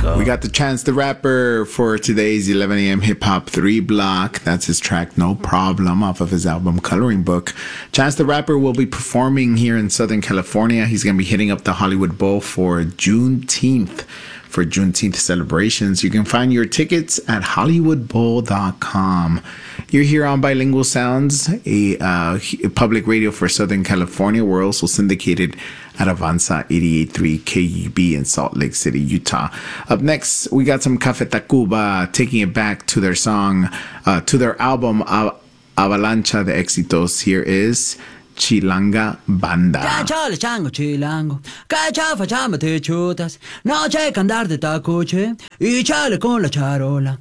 We got the Chance the Rapper for today's 11 a.m. Hip Hop 3 block. That's his track No Problem off of his album Coloring Book. Chance the Rapper will be performing here in Southern California. He's going to be hitting up the Hollywood Bowl for Juneteenth celebrations. You can find your tickets at hollywoodbowl.com. You're here on Bilingual Sounds, a public radio for Southern California. We're also syndicated at Avanza 88.3 KUB in Salt Lake City, Utah. Up next, we got some Café Tacuba taking it back to their song, to their album Avalancha de Éxitos. Here is Chilanga Banda. Chale chango chilango, cacha facciamo te chutas, no c'è che andare da coche, y chale con la charola,